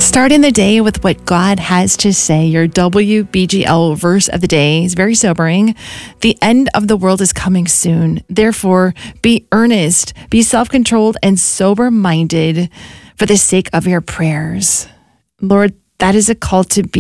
Starting the day with what God has to say. Your WBGL verse of the day is very sobering. The end of the world is coming soon. Therefore, be earnest, be self-controlled, and sober-minded for the sake of your prayers. Lord, that is a call to be